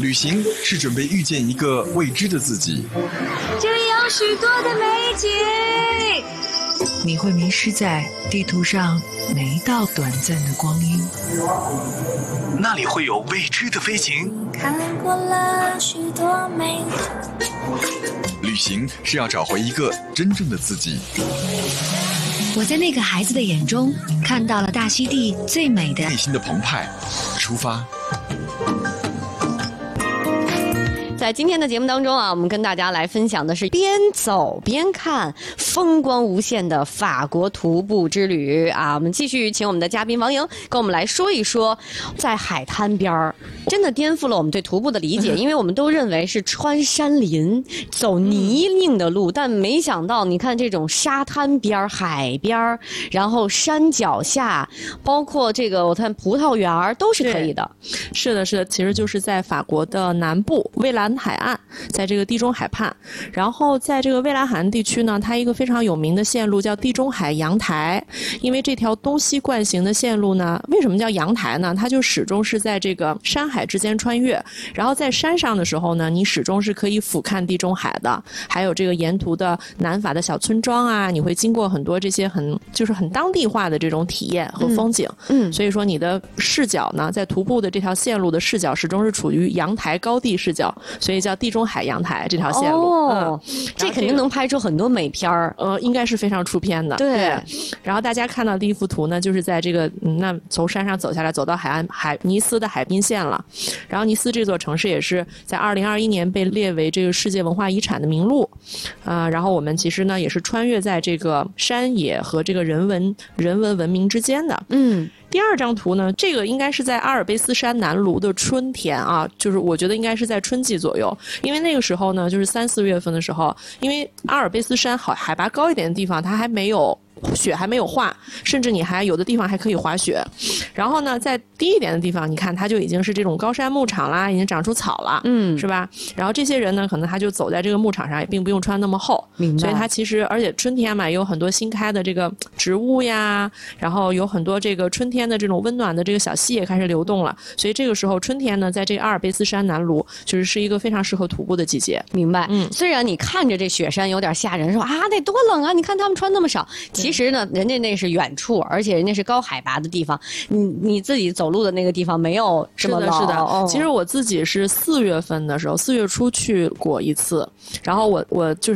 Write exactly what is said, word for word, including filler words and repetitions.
旅行是准备遇见一个未知的自己， 这里有许多的美景， 你会迷失在地图上每一道短暂的光阴。 那里会有未知的飞行。 看过了许多美景， 旅行是要找回一个真正的自己。 我在那个孩子的眼中看到了大溪地最美的内心的澎湃。出发。 在今天的节目当中啊，我们跟大家来分享的是边走边看风光无限的法国徒步之旅啊。我们继续请我们的嘉宾王莹跟我们来说一说，在海滩边儿真的颠覆了我们对徒步的理解，因为我们都认为是穿山林走泥泞的路，但没想到你看这种沙滩边海边，然后山脚下，包括这个我看葡萄园都是可以的。 是的是的，其实就是在法国的南部蔚蓝海岸，在这个地中海畔，然后在这个蔚蓝海岸地区呢，它一个非常有名的线路叫地中海洋台。因为这条东西贯行的线路呢，为什么叫洋台呢？它就始终是在这个山海之间穿越，然后在山上的时候呢，你始终是可以俯瞰地中海的，还有这个沿途的南法的小村庄啊，你会经过很多这些很就是很当地化的这种体验和风景。嗯，嗯所以说你的视角呢，在徒步的这条线路的视角始终是处于阳台高地视角，所以叫地中海阳台这条线路。哦， 嗯、这肯定能拍出很多美片儿， 呃，应该是非常出片的。 对。 对然后大家看到的一幅图呢，就是在这个、嗯、那从山上走下来，走到海岸海尼斯的海滨线了。然后尼斯这座城市也是在二零二一年被列为这个世界文化遗产的名录。啊、呃，然后我们其实呢也是穿越在这个山野和这个人文人文文明之间的。嗯。第二张图呢，这个应该是在阿尔卑斯山南麓的春天啊，就是我觉得应该是在春季左右，因为那个时候呢，就是三四月份的时候，因为阿尔卑斯山好海拔高一点的地方，它还没有雪还没有化，甚至你还有的地方还可以滑雪。然后呢，在低一点的地方，你看它就已经是这种高山牧场啦，已经长出草了，嗯，是吧？然后这些人呢，可能他就走在这个牧场上，也并不用穿那么厚，明白？所以它其实，而且春天嘛，有很多新开的这个植物呀，然后有很多这个春天的这种温暖的这个小溪也开始流动了。所以这个时候春天呢，在这个阿尔卑斯山南麓，就是是一个非常适合徒步的季节。 明白？嗯，虽然你看着这雪山有点吓人，说啊，那多冷啊！你看他们穿那么少，其实呢，人家那是远处，而且人家是高海拔的地方，你你自己走路的那个地方没有这么冷。 是的，是的。 哦、 其实我自己是四月份的时候，四月初去过一次，然后我我就是。